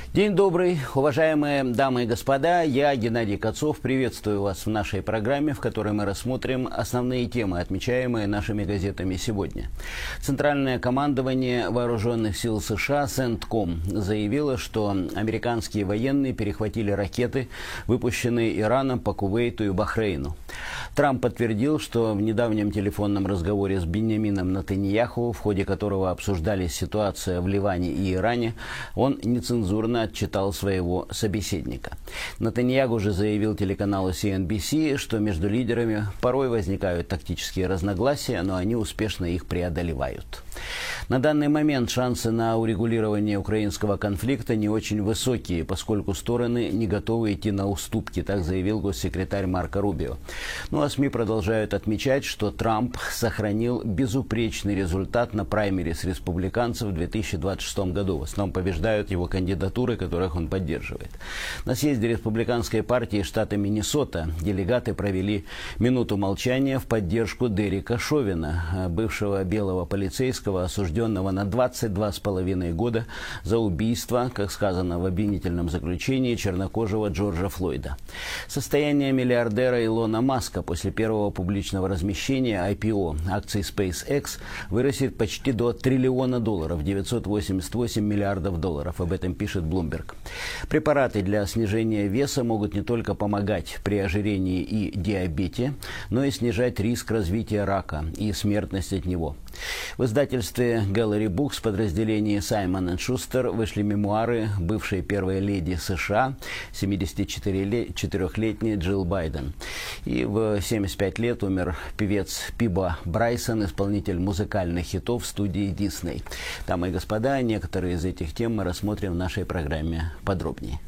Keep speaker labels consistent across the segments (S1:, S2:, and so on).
S1: День добрый, уважаемые дамы и господа, я, Геннадий Кацов, приветствую вас в нашей программе, в которой мы рассмотрим основные темы, отмечаемые нашими газетами сегодня. Центральное командование Вооруженных сил США CENTCOM заявило, что американские военные перехватили ракеты, выпущенные Ираном по Кувейту и Бахрейну. Трамп подтвердил, что в недавнем телефонном разговоре с Биньямином Нетаньяху, в ходе которого обсуждались ситуация в Ливане и Иране, он нецензурно отчитал своего собеседника. Нетаньяху же заявил телеканалу CNBC, что между лидерами порой возникают тактические разногласия, но они успешно их преодолевают. На данный момент шансы на урегулирование украинского конфликта не очень высокие, поскольку стороны не готовы идти на уступки, так заявил госсекретарь Марко Рубио. Ну а СМИ продолжают отмечать, что Трамп сохранил безупречный результат на праймерис республиканцев в 2026 году. В основном побеждают его кандидатуры, которых он поддерживает. На съезде республиканской партии штата Миннесота делегаты провели минуту молчания в поддержку Дерека Шовина, бывшего белого полицейского, осужденного на 22,5 года за убийство, как сказано в обвинительном заключении, чернокожего Джорджа Флойда. Состояние миллиардера Илона Маска после первого публичного размещения IPO акций SpaceX вырастет почти до $1 триллиона, 988 миллиардов долларов. Об этом пишет Bloomberg. Препараты для снижения веса могут не только помогать при ожирении и диабете, но и снижать риск развития рака и смертность от него. В издательстве Gallery Books подразделении Simon & Schuster вышли мемуары бывшей первой леди США, 74-летней Джилл Байден. И в 75 лет умер певец Пиба Брайсон, исполнитель музыкальных хитов студии Disney. Дамы и господа, некоторые из этих тем мы рассмотрим в нашей программе подробнее.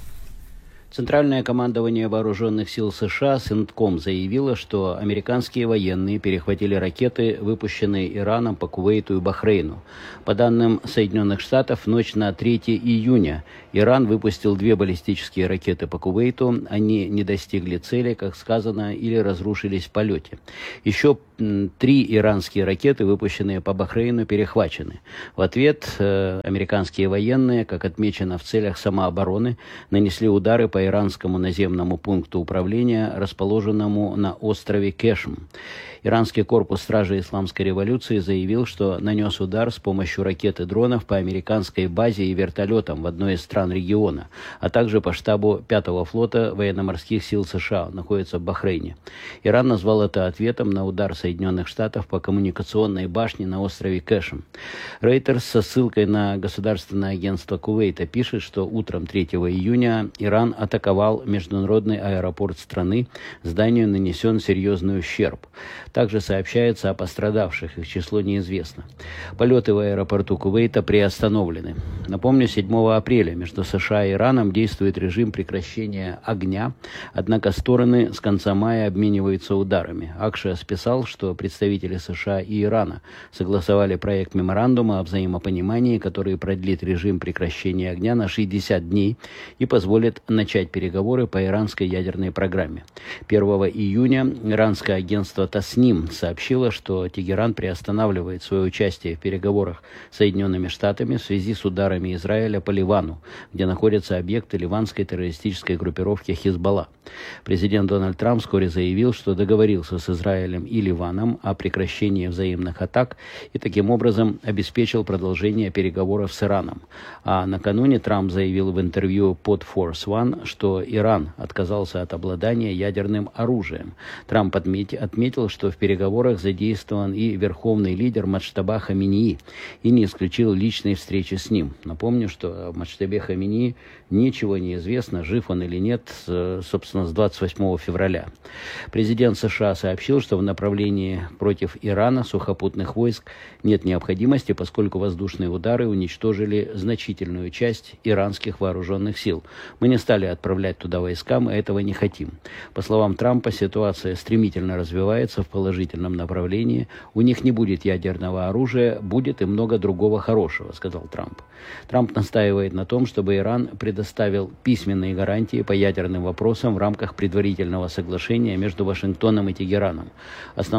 S1: Центральное командование Вооруженных сил США CENTCOM заявило, что американские военные перехватили ракеты, выпущенные Ираном по Кувейту и Бахрейну. По данным Соединенных Штатов, в ночь на 3 июня Иран выпустил 2 баллистические ракеты по Кувейту. Они не достигли цели, как сказано, или разрушились в полете. Еще 3 иранские ракеты, выпущенные по Бахрейну, перехвачены. В ответ американские военные, как отмечено в целях самообороны, нанесли удары по иранскому наземному пункту управления, расположенному на острове Кешм. Иранский корпус стражи Исламской революции заявил, что нанес удар с помощью ракет и дронов по американской базе и вертолетам в одной из стран региона, а также по штабу 5-го флота военно-морских сил США, находится в Бахрейне. Иран назвал это ответом на удар Соединенных Штатов по коммуникационной башне на острове Кешм. Reuters со ссылкой на государственное агентство Кувейта пишет, что утром 3 июня Иран атаковал международный аэропорт страны, зданию нанесен серьезный ущерб. Также сообщается о пострадавших, их число неизвестно. Полеты в аэропорту Кувейта приостановлены. Напомню, 7 апреля между США и Ираном действует режим прекращения огня, однако стороны с конца мая обмениваются ударами. Акшиас писал, что представители США и Ирана согласовали проект меморандума о взаимопонимании, который продлит режим прекращения огня на 60 дней и позволит начать переговоры по иранской ядерной программе. 1 июня иранское агентство ТАСНИМ сообщило, что Тегеран приостанавливает свое участие в переговорах с Соединенными Штатами в связи с ударами Израиля по Ливану, где находятся объекты ливанской террористической группировки Хизбалла. Президент Дональд Трамп вскоре заявил, что договорился с Израилем и Ливаном о прекращении взаимных атак и таким образом обеспечил продолжение переговоров с Ираном. А накануне Трамп заявил в интервью под Force One, что Иран отказался от обладания ядерным оружием. Трамп отметил, что в переговорах задействован и верховный лидер Маджтаба Хаминеи и не исключил личной встречи с ним. Напомню, что о Маджтабе Хаминеи ничего не известно, жив он или нет, собственно, с 28 февраля. Президент США сообщил, что в направлении против Ирана сухопутных войск нет необходимости, поскольку воздушные удары уничтожили значительную часть иранских вооруженных сил. Мы не стали отправлять туда войска, мы этого не хотим. По словам Трампа, ситуация стремительно развивается в положительном направлении. У них не будет ядерного оружия, будет и много другого хорошего, сказал Трамп. Трамп настаивает на том, чтобы Иран предоставил письменные гарантии по ядерным вопросам в рамках предварительного соглашения между Вашингтоном и Тегераном. Основной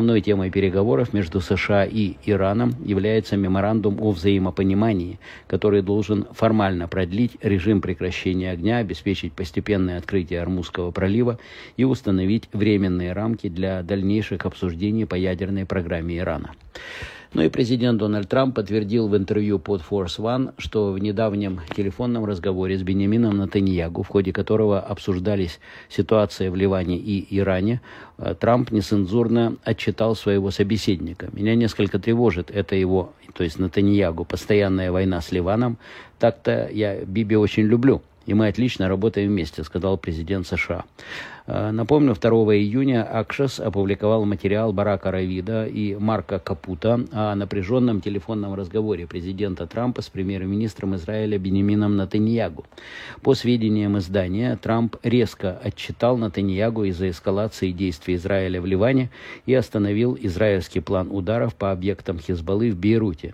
S1: Основной темой переговоров между США и Ираном является меморандум о взаимопонимании, который должен формально продлить режим прекращения огня, обеспечить постепенное открытие Ормузского пролива и установить временные рамки для дальнейших обсуждений по ядерной программе Ирана. Ну и президент Дональд Трамп подтвердил в интервью под Force One, что в недавнем телефонном разговоре с Биньямином Нетаньяху, в ходе которого обсуждались ситуации в Ливане и Иране, Трамп нецензурно отчитал своего собеседника. Меня несколько тревожит это его, то есть Нетаньяху, постоянная война с Ливаном. Так-то я Биби очень люблю, и мы отлично работаем вместе, сказал президент США. Напомню, 2 июня Акшес опубликовал материал Барака Равида и Марка Капута о напряженном телефонном разговоре президента Трампа с премьер-министром Израиля Биньямином Нетаньяху. По сведениям издания, Трамп резко отчитал Нетаньяху из-за эскалации действий Израиля в Ливане и остановил израильский план ударов по объектам Хизбаллы в Бейруте.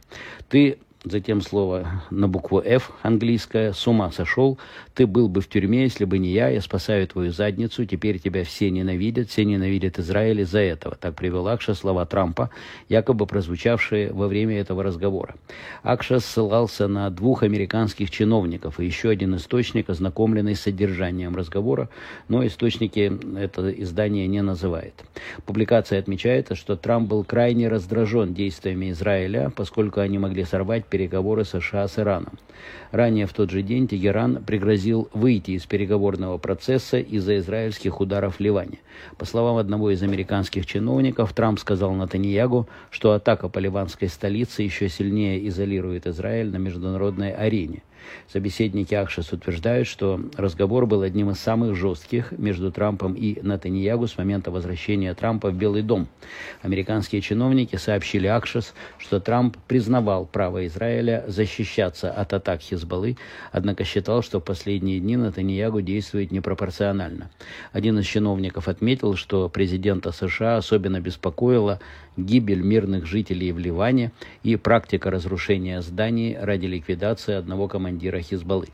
S1: Затем слово на букву «Ф» английское, «с ума сошел, ты был бы в тюрьме, если бы не я спасаю твою задницу, теперь тебя все ненавидят Израиль из-за этого». Так привел Акшес слова Трампа, якобы прозвучавшие во время этого разговора. Акшес ссылался на 2 американских чиновников и еще один источник, ознакомленный с содержанием разговора, но источники это издание не называет. Публикация отмечает, что Трамп был крайне раздражен действиями Израиля, поскольку они могли сорвать переговоры США с Ираном. Ранее в тот же день Тегеран пригрозил выйти из переговорного процесса из-за израильских ударов в Ливане. По словам одного из американских чиновников, Трамп сказал Нетаньяху, что атака по ливанской столице еще сильнее изолирует Израиль на международной арене. Собеседники Акшес утверждают, что разговор был одним из самых жестких между Трампом и Нетаньяху с момента возвращения Трампа в Белый дом. Американские чиновники сообщили Акшес, что Трамп признавал право Израиля защищаться от атак Хизбаллы, однако считал, что в последние дни Нетаньяху действует непропорционально. Один из чиновников отметил, что президента США особенно беспокоила гибель мирных жителей в Ливане и практика разрушения зданий ради ликвидации одного командира Хизбаллы.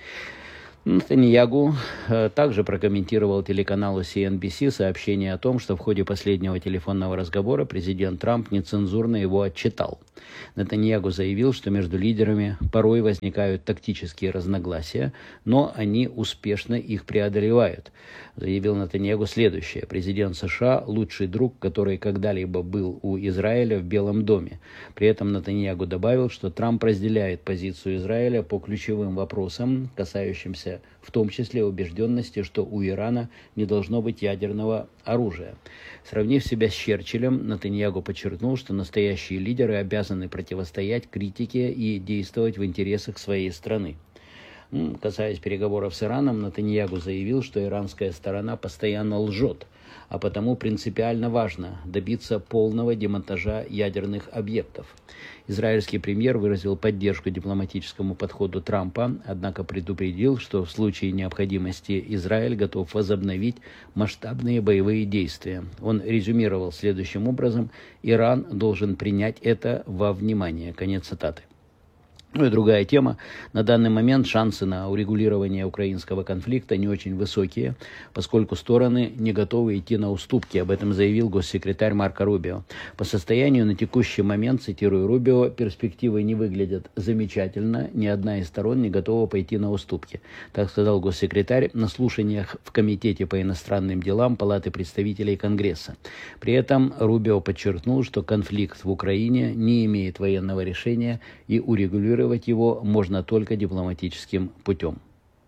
S1: Нетаньяху также прокомментировал телеканалу CNBC сообщение о том, что в ходе последнего телефонного разговора президент Трамп нецензурно его отчитал. Нетаньяху заявил, что между лидерами порой возникают тактические разногласия, но они успешно их преодолевают. Заявил Нетаньяху следующее: президент США – лучший друг, который когда-либо был у Израиля в Белом доме. При этом Нетаньяху добавил, что Трамп разделяет позицию Израиля по ключевым вопросам, касающимся в том числе убежденности, что у Ирана не должно быть ядерного оружия. Сравнив себя с Черчиллем, Нетаньяху подчеркнул, что настоящие лидеры обязаны противостоять критике и действовать в интересах своей страны. Касаясь переговоров с Ираном, Нетаньяху заявил, что иранская сторона постоянно лжет, а потому принципиально важно добиться полного демонтажа ядерных объектов. Израильский премьер выразил поддержку дипломатическому подходу Трампа, однако предупредил, что в случае необходимости Израиль готов возобновить масштабные боевые действия. Он резюмировал следующим образом: «Иран должен принять это во внимание». Конец цитаты. Ну и другая тема. На данный момент шансы на урегулирование украинского конфликта не очень высокие, поскольку стороны не готовы идти на уступки. Об этом заявил госсекретарь Марко Рубио. По состоянию на текущий момент, цитирую Рубио, перспективы не выглядят замечательно, ни одна из сторон не готова пойти на уступки. Так сказал госсекретарь на слушаниях в Комитете по иностранным делам Палаты представителей Конгресса. При этом Рубио подчеркнул, что конфликт в Украине не имеет военного решения и урегулировать его можно только дипломатическим путем.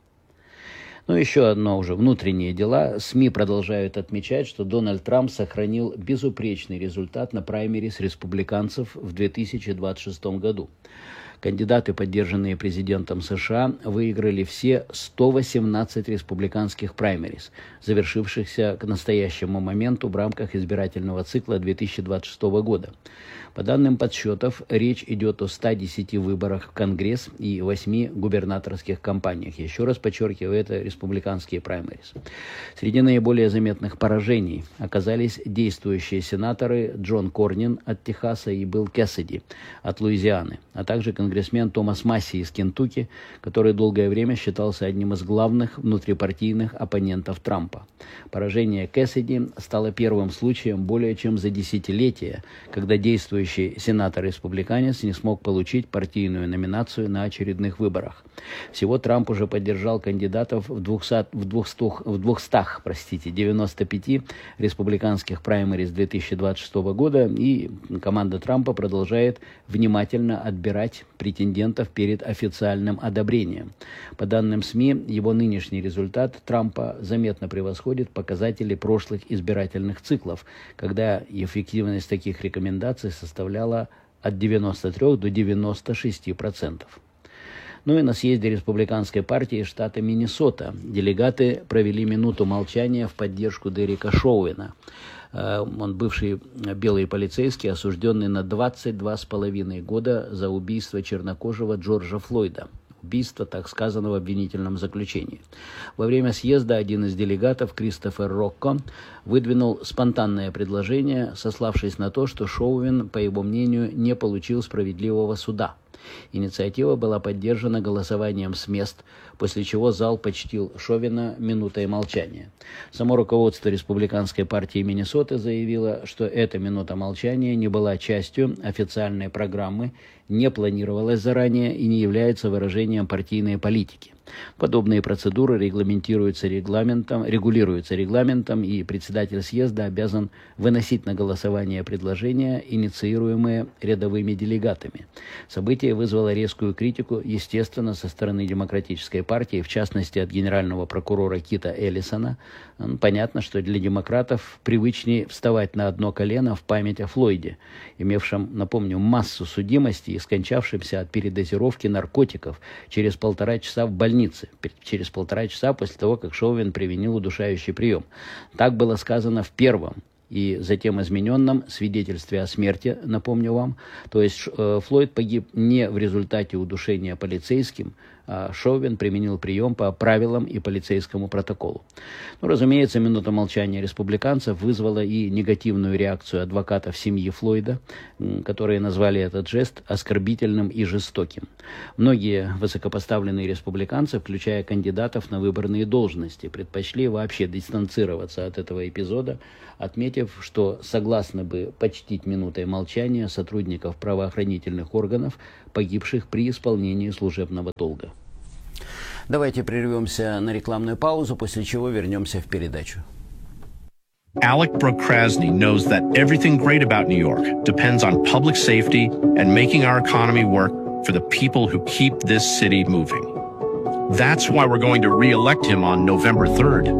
S1: Ну, еще одно уже внутренние дела. СМИ продолжают отмечать, что Дональд Трамп сохранил безупречный результат на праймерис республиканцев в 2026 году. Кандидаты, поддержанные президентом США, выиграли все 118 республиканских праймерис, завершившихся к настоящему моменту в рамках избирательного цикла 2026 года. По данным подсчетов, речь идет о 110 выборах в Конгресс и 8 губернаторских кампаниях. Еще раз подчеркиваю, это республиканские праймерис. Среди наиболее заметных поражений оказались действующие сенаторы Джон Корнин от Техаса и Билл Кэссиди от Луизианы, а также конгрессмен Томас Масси из Кентукки, который долгое время считался одним из главных внутрипартийных оппонентов Трампа. Поражение Кэссиди стало первым случаем более чем за десятилетие, когда действующий сенатор-республиканец не смог получить партийную номинацию на очередных выборах. Всего Трамп уже поддержал кандидатов в 295 республиканских праймериз 2026 года, и команда Трампа продолжает внимательно отбирать претендентов перед официальным одобрением. По данным СМИ, его нынешний результат Трампа заметно превосходит показатели прошлых избирательных циклов, когда эффективность таких рекомендаций составляла от 93 до 96%. Ну и на съезде республиканской партии штата Миннесота делегаты провели минуту молчания в поддержку Дерека Шоуэна. Он бывший белый полицейский, осужденный на 22,5 года за убийство чернокожего Джорджа Флойда. Убийство, так сказано в обвинительном заключении. Во время съезда один из делегатов, Кристофер Рокко, выдвинул спонтанное предложение, сославшись на то, что Шоуэн, по его мнению, не получил справедливого суда. Инициатива была поддержана голосованием с мест, после чего зал почтил Шоуэна минутой молчания. Само руководство республиканской партии Миннесоты заявило, что эта минута молчания не была частью официальной программы, не планировалась заранее и не является выражением партийной политики. Подобные процедуры регулируются регламентом, и председатель съезда обязан выносить на голосование предложения, инициируемые рядовыми делегатами. Событие вызвало резкую критику, естественно, со стороны Демократической партии, в частности от генерального прокурора Кита Эллисона. Понятно, что для демократов привычнее вставать на одно колено в память о Флойде, имевшем, напомню, массу судимостей и скончавшемся от передозировки наркотиков через 1,5 часа в больнице. Через 1,5 часа после того, как Шоуэн применил удушающий прием. Так было сказано в первом и затем измененном свидетельстве о смерти, напомню вам. То есть Флойд погиб не в результате удушения полицейским, а Шоуэн применил прием по правилам и полицейскому протоколу. Ну, разумеется, минута молчания республиканцев вызвала и негативную реакцию адвокатов семьи Флойда, которые назвали этот жест оскорбительным и жестоким. Многие высокопоставленные республиканцы, включая кандидатов на выборные должности, предпочли вообще дистанцироваться от этого эпизода, отметив, что согласны бы почтить минутой молчания сотрудников правоохранительных органов, погибших при исполнении служебного долга.
S2: Давайте прервемся на рекламную паузу, после чего вернемся в передачу.
S3: Alec Brooke-Krasny knows that everything great about New York depends on public safety and making our economy work for the people who keep this city moving. That's why we're going to re-elect him on November 3rd.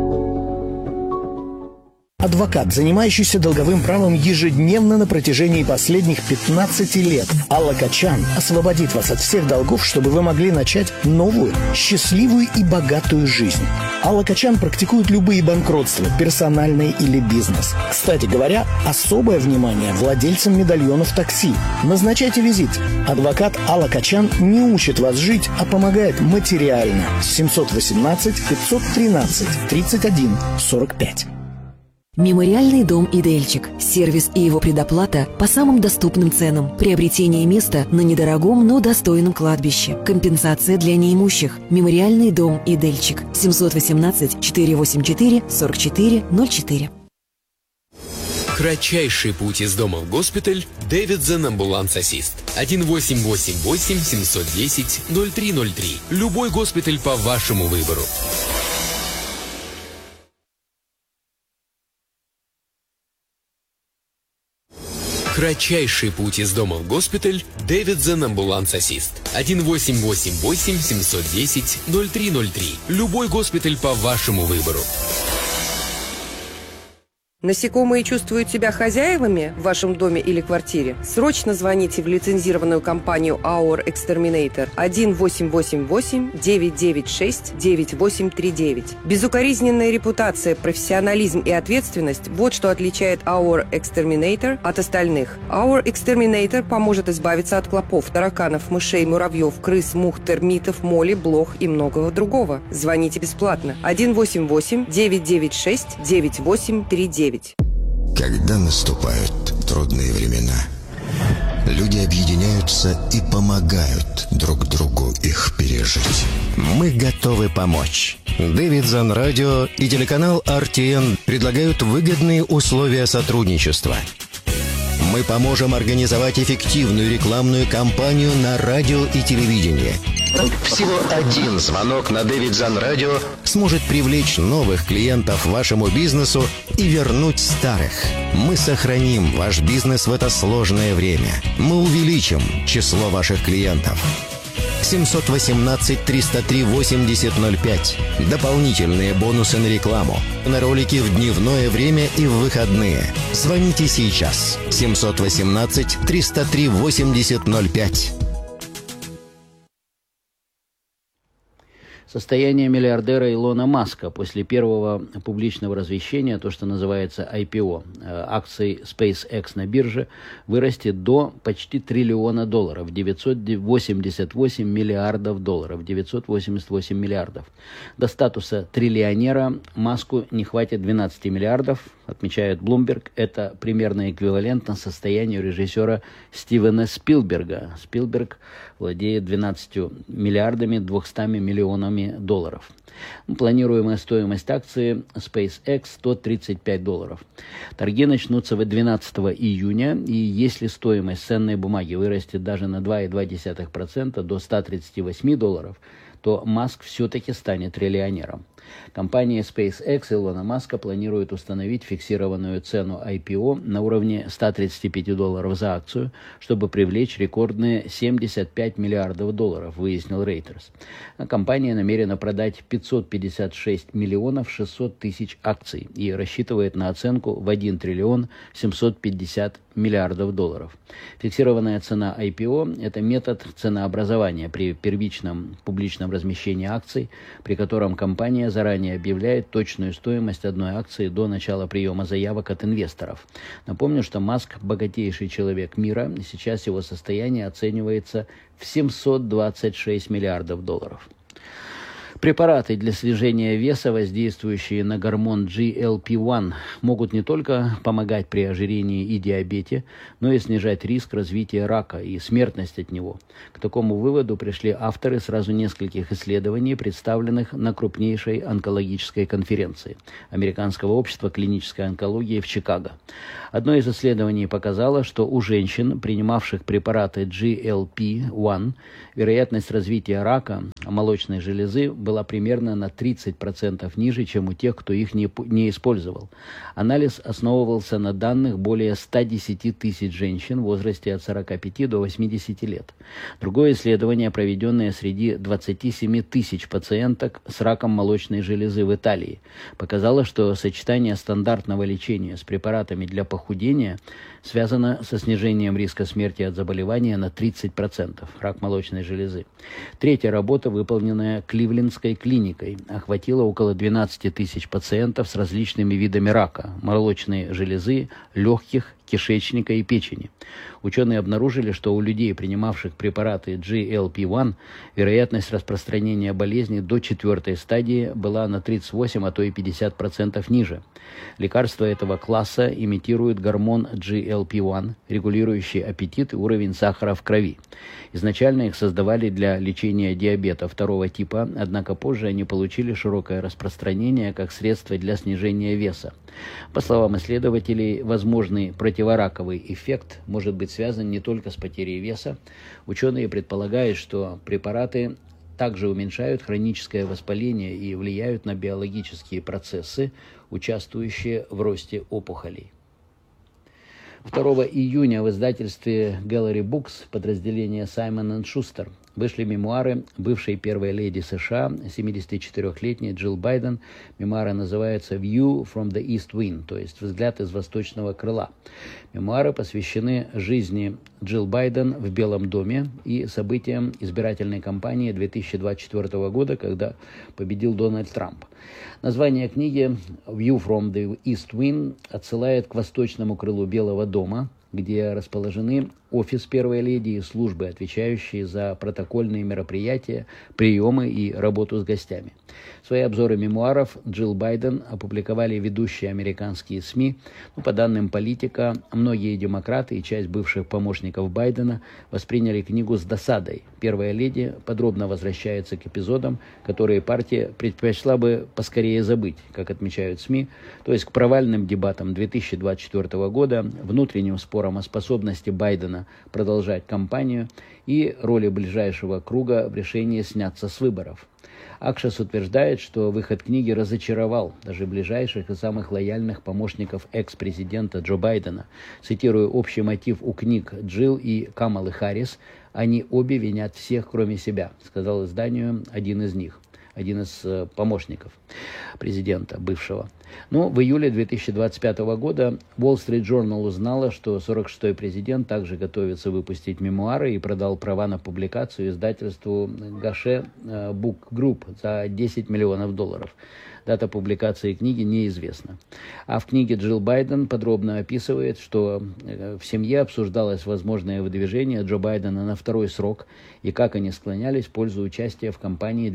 S4: Адвокат, занимающийся долговым правом ежедневно на протяжении последних 15 лет. Алла Качан освободит вас от всех долгов, чтобы вы могли начать новую, счастливую и богатую жизнь. Алла Качан практикует любые банкротства, персональные или бизнес. Кстати говоря, особое внимание владельцам медальонов такси. Назначайте визит. Адвокат Алла Качан не учит вас жить, а помогает материально. 718 513 31 45.
S5: Мемориальный дом «Идельчик». Сервис и его предоплата по самым доступным ценам. Приобретение места на недорогом, но достойном кладбище. Компенсация для неимущих. Мемориальный дом «Идельчик». 718-484-4404.
S6: Кратчайший путь из дома в госпиталь. Davidson Ambulance Assist. 1-888-710-0303. Любой госпиталь по вашему выбору. Кратчайший путь из дома в госпиталь. Davidson Ambulance Assist. 1-888-710-0303. Любой госпиталь по вашему выбору.
S7: Насекомые чувствуют себя хозяевами в вашем доме или квартире? Срочно звоните в лицензированную компанию Our Exterminator 1-888-996-9839. Безукоризненная репутация, профессионализм и ответственность – вот что отличает Our Exterminator от остальных. Our Exterminator поможет избавиться от клопов, тараканов, мышей, муравьев, крыс, мух, термитов, моли, блох и многого другого. Звоните бесплатно. 1-888-996-9839.
S8: Когда наступают трудные времена, Люди объединяются и помогают друг другу их пережить. Мы готовы помочь. Davidson Radio и телеканал RTN предлагают выгодные условия сотрудничества. Мы поможем организовать эффективную рекламную кампанию на радио и телевидении. Всего один звонок на Davidson Radio сможет привлечь новых клиентов вашему бизнесу и вернуть старых. Мы сохраним ваш бизнес в это сложное время. Мы увеличим число ваших клиентов. 718-303-8005. Дополнительные бонусы на рекламу. На ролики в дневное время и в выходные. Звоните сейчас. 718-303-8005.
S1: Состояние миллиардера Илона Маска после первого публичного развещения, то, что называется IPO, акций SpaceX на бирже, вырастет до почти $1 триллиона, 988 миллиардов долларов, 988 миллиардов. До статуса триллионера Маску не хватит 12 миллиардов, отмечает Bloomberg. Это примерно эквивалентно состоянию режиссера Стивена Спилберга. Спилберг владеет 12 миллиардами 200 миллионами долларов. Планируемая стоимость акции SpaceX $135. Торги начнутся 12 июня, и если стоимость ценной бумаги вырастет даже на 2,2% до $138, то Маск все-таки станет триллионером. Компания SpaceX Илона Маска планирует установить фиксированную цену IPO на уровне $135 за акцию, чтобы привлечь рекордные $75 миллиардов, выяснил Reuters. Компания намерена продать 556 миллионов 600 тысяч акций и рассчитывает на оценку в $1 триллион 750 миллиардов долларов. Фиксированная цена IPO – это метод ценообразования при первичном публичном размещении акций, при котором компания заранее объявляет точную стоимость одной акции до начала приема заявок от инвесторов. Напомню, что Маск – богатейший человек мира, и сейчас его состояние оценивается в $726 миллиардов. Препараты для снижения веса, воздействующие на гормон GLP-1, могут не только помогать при ожирении и диабете, но и снижать риск развития рака и смертность от него. К такому выводу пришли авторы сразу нескольких исследований, представленных на крупнейшей онкологической конференции Американского общества клинической онкологии в Чикаго. Одно из исследований показало, что у женщин, принимавших препараты GLP-1, вероятность развития рака молочной железы была примерно на 30% ниже, чем у тех, кто их не использовал. Анализ основывался на данных более 110 тысяч женщин в возрасте от 45 до 80 лет. Другое исследование, проведенное среди 27 тысяч пациенток с раком молочной железы в Италии, показало, что сочетание стандартного лечения с препаратами для похудения связано со снижением риска смерти от заболевания на 30%, рак молочной железы. Третья работа, выполненная Кливлендской клиникой, охватила около 12 тысяч пациентов с различными видами рака молочной железы, легких, кишечника и печени. Ученые обнаружили, что у людей, принимавших препараты GLP-1, вероятность распространения болезни до 4-й стадии была на 38, а то и 50% ниже. Лекарства этого класса имитируют гормон GLP-1, регулирующий аппетит и уровень сахара в крови. Изначально их создавали для лечения диабета 2-го типа, однако позже они получили широкое распространение как средство для снижения веса. По словам исследователей, возможный противораковый эффект может быть связан не только с потерей веса. Ученые предполагают, что препараты также уменьшают хроническое воспаление и влияют на биологические процессы, участвующие в росте опухолей. 2 июня в издательстве Gallery Books подразделения Simon & Schuster вышли мемуары бывшей первой леди США, 74-летней Джилл Байден. Мемуары называются «View from the East Wing», то есть «Взгляд из восточного крыла». Мемуары посвящены жизни Джилл Байден в Белом доме и событиям избирательной кампании 2024 года, когда победил Дональд Трамп. Название книги «View from the East Wing» отсылает к восточному крылу Белого дома, где расположены
S2: офис первой леди и службы, отвечающие за протокольные мероприятия, приемы и работу с гостями. Свои обзоры мемуаров Джилл Байден опубликовали ведущие американские СМИ. По данным Политика, многие демократы и часть бывших помощников Байдена восприняли книгу с досадой. Первая леди подробно возвращается к эпизодам, которые партия предпочла бы поскорее забыть, как отмечают СМИ, то есть к провальным дебатам 2024 года, внутренним спорам о способности Байдена продолжать кампанию и роли ближайшего круга в решении сняться с выборов. Акшес утверждает, что выход книги разочаровал даже ближайших и самых лояльных помощников экс-президента Джо Байдена. Цитирую общий мотив у книг Джилл и Камалы Харрис: «Они обе винят всех, кроме себя», сказал изданию один из них, один из помощников президента бывшего. В июле 2025 года Wall Street Journal узнала, что 46-й президент также готовится выпустить мемуары и продал права на публикацию издательству Гаше Book Group за $10 миллионов. Дата публикации книги неизвестна. А в книге Джилл Байден подробно описывает, что в семье обсуждалось возможное выдвижение Джо Байдена на второй срок и как они склонялись в пользу участия в кампании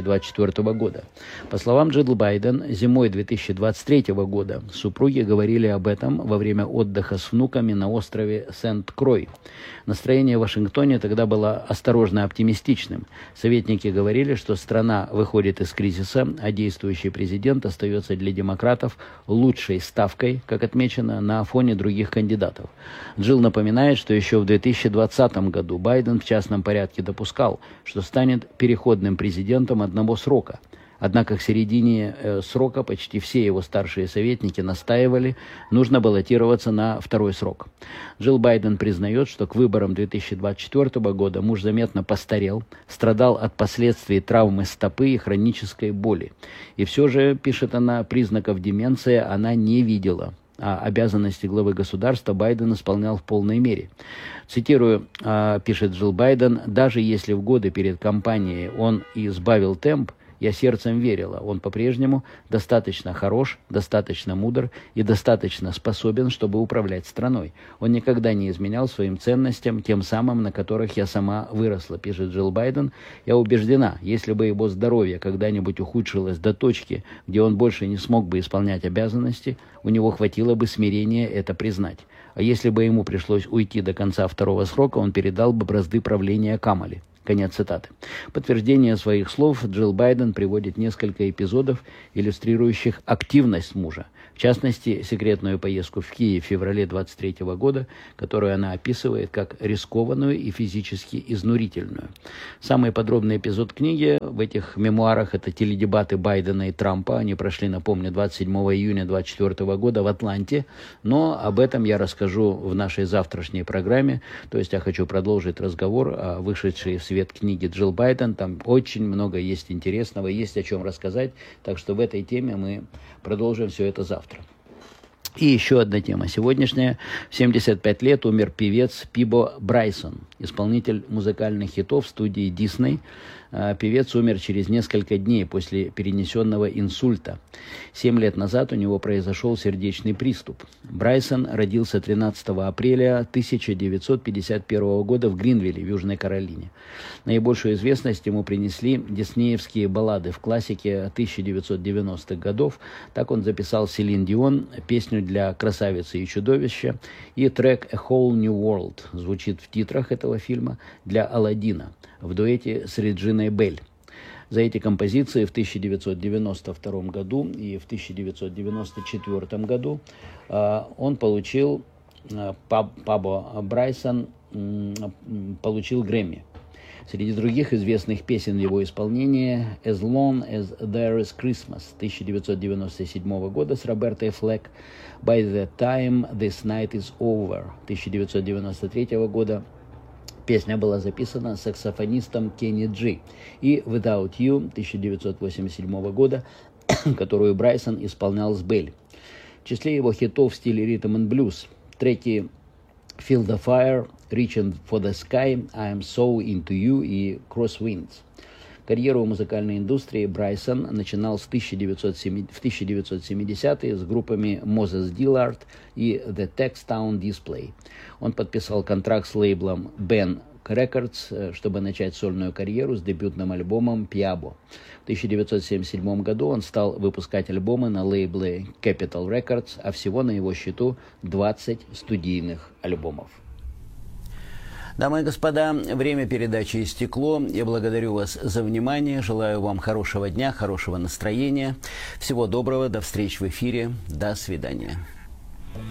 S2: 2024 года. По словам Джилл Байден, зимой 2023 года супруги говорили об этом во время отдыха с внуками на острове Сент-Крой. Настроение в Вашингтоне тогда было осторожно оптимистичным. Советники говорили, что страна выходит из кризиса, а действующий президент остается для демократов лучшей ставкой, как отмечено, на фоне других кандидатов. Джилл напоминает, что еще в 2020 году Байден в частном порядке допускал, что станет переходным президентом одного срока. Однако к середине срока почти все его старшие советники настаивали, нужно баллотироваться на второй срок. Джилл Байден признает, что к выборам 2024 года муж заметно постарел, страдал от последствий травмы стопы и хронической боли. И все же, пишет она, признаков деменции она не видела. А обязанности главы государства Байден исполнял в полной мере. Цитирую, пишет Джилл Байден: «Даже если в годы перед кампанией он и сбавил темп, я сердцем верила, он по-прежнему достаточно хорош, достаточно мудр и достаточно способен, чтобы управлять страной. Он никогда не изменял своим ценностям, тем самым, на которых я сама выросла», пишет Джилл Байден. «Я убеждена, если бы его здоровье когда-нибудь ухудшилось до точки, где он больше не смог бы исполнять обязанности, у него хватило бы смирения это признать. А если бы ему пришлось уйти до конца второго срока, он передал бы бразды правления Камале». Конец цитаты. В подтверждение своих слов Джилл Байден приводит несколько эпизодов, иллюстрирующих активность мужа. В частности, секретную поездку в Киев в феврале 23 года, которую она описывает как рискованную и физически изнурительную. Самый подробный эпизод книги в этих мемуарах — это теледебаты Байдена и Трампа. Они прошли, напомню, 27 июня 24 года в Атланте. Но об этом я расскажу в нашей завтрашней программе. То есть я хочу продолжить разговор о вышедшей в свет книги Джилл Байден. Там очень много есть интересного, есть о чем рассказать. Так что в этой теме мы продолжим все это завтра. И еще одна тема сегодняшняя. В 75 лет умер певец Пибо Брайсон, исполнитель музыкальных хитов студии Disney. Певец умер через несколько дней после перенесенного инсульта. 7 лет назад у него произошел сердечный приступ. Брайсон родился 13 апреля 1951 года в Гринвилле, в Южной Каролине. Наибольшую известность ему принесли диснеевские баллады в классике 1990-х годов. Так он записал Селин Дион, песню для «Красавицы и чудовища», и трек «A Whole New World» звучит в титрах этого фильма для «Аладдина» в дуэте с Реджиной Белль. За эти композиции в 1992 году и в 1994 году он получил, Пибо Брайсон получил Грэмми. Среди других известных песен его исполнения «As Long as There is Christmas» 1997 года с Робертой Флэк, «By the Time This Night is Over» 1993 года. Песня была записана саксофонистом Кенни Джи. И «Without You» 1987 года, которую Брайсон исполнял с Белль. В числе его хитов в стиле ритм and блюз треки «Feel the Fire», «Reaching for the Sky», «I'm So Into You» и «Crosswinds». Карьеру в музыкальной индустрии Брайсон начинал в 1970-е с группами Moses Dillard и The Textown Display. Он подписал контракт с лейблом Ben Records, чтобы начать сольную карьеру с дебютным альбомом «Пиабо». В 1977 году он стал выпускать альбомы на лейбле Capitol Records, а всего на его счету 20 студийных альбомов.
S1: Дамы и господа, время передачи истекло. Я благодарю вас за внимание. Желаю вам хорошего дня, хорошего настроения. Всего доброго. До встречи в эфире. До свидания.